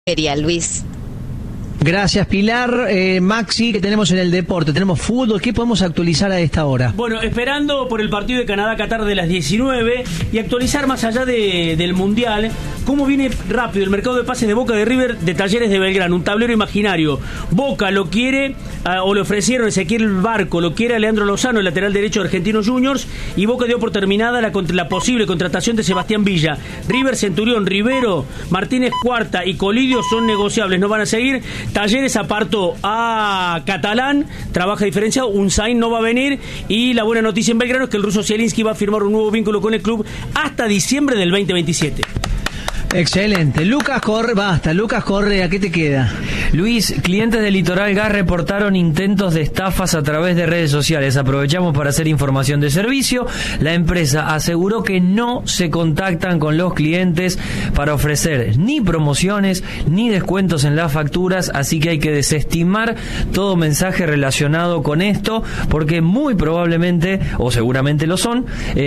Luis. Gracias, Pilar. Maxi, ¿qué tenemos en el deporte? Tenemos fútbol. ¿Qué podemos actualizar a esta hora? Bueno, esperando por el partido de Canadá-Qatar de las 19 y actualizar más allá del Mundial, cómo viene rápido el mercado de pases de Boca, de River, de Talleres de Belgrano. Un tablero imaginario. Boca lo quiere, o le ofrecieron Ezequiel Barco, lo quiere a Leandro Lozano, el lateral derecho de Argentinos Juniors, y Boca dio por terminada la posible contratación de Sebastián Villa. River, Centurión, Rivero, Martínez Cuarta y Colidio son negociables, no van a seguir. Talleres apartó a Catalán, trabaja diferenciado, Unzain no va a venir, y la buena noticia en Belgrano es que el ruso Zielinski va a firmar un nuevo vínculo con el club hasta diciembre del 2027. Excelente. Lucas Correa, ¿qué te queda? Luis, clientes de Litoral Gas reportaron intentos de estafas a través de redes sociales. Aprovechamos para hacer información de servicio. La empresa aseguró que no se contactan con los clientes para ofrecer ni promociones ni descuentos en las facturas, así que hay que desestimar todo mensaje relacionado con esto, porque muy probablemente, o seguramente lo son,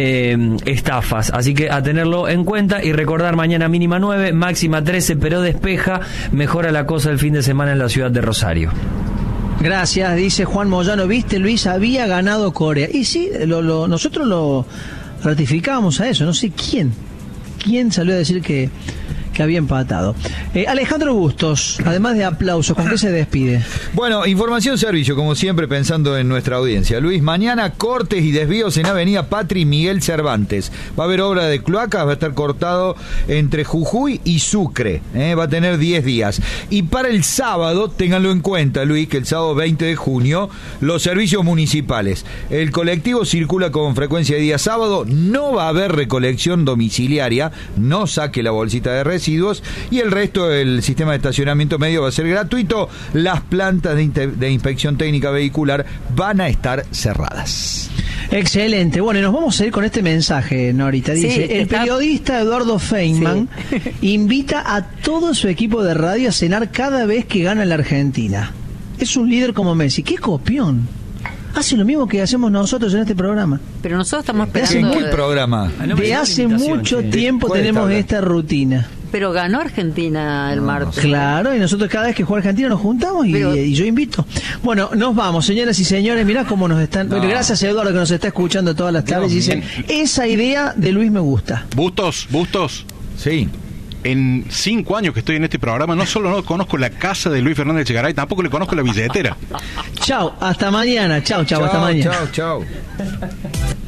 estafas. Así que a tenerlo en cuenta y recordar: mañana mínima 9, máxima 13, pero despeja, mejora la cosa el fin de semana en la ciudad de Rosario. Gracias, dice Juan Moyano. ¿Viste, Luis? Había ganado Corea. Y sí, nosotros lo ratificábamos a eso. No sé quién salió a decir que había empatado. Alejandro Bustos, además de aplausos, ¿con qué se despide? Bueno, información servicio, como siempre, pensando en nuestra audiencia. Luis, mañana cortes y desvíos en Avenida Patri y Miguel Cervantes. Va a haber obra de cloacas, va a estar cortado entre Jujuy y Sucre. Va a tener 10 días. Y para el sábado, ténganlo en cuenta, Luis, que el sábado 20 de junio, los servicios municipales. El colectivo circula con frecuencia de día sábado, no va a haber recolección domiciliaria, no saque la bolsita de residuos, y el resto del sistema de estacionamiento medio va a ser gratuito. Las plantas de inspección técnica vehicular van a estar cerradas. Excelente. Bueno, y nos vamos a ir con este mensaje, Norita. Dice: el periodista Eduardo Feynman invita a todo su equipo de radio a cenar cada vez que gana la Argentina. Es un líder como Messi. ¡Qué copión! Hace lo mismo que hacemos nosotros en este programa. Pero nosotros estamos esperando... ¿En qué programa? De hace mucho tiempo tenemos esta rutina. Pero ganó Argentina el martes. Claro, y nosotros cada vez que juega Argentina nos juntamos y yo invito. Bueno, nos vamos, señoras y señores. Mirá cómo nos están... Bueno, gracias a Eduardo, que nos está escuchando todas las tardes. Y dicen: esa idea de Luis me gusta. Bustos. Sí. En 5 años que estoy en este programa, no solo no conozco la casa de Luis Fernández Echegaray, tampoco le conozco la billetera. Chao, hasta mañana. Chao, hasta mañana. Chao.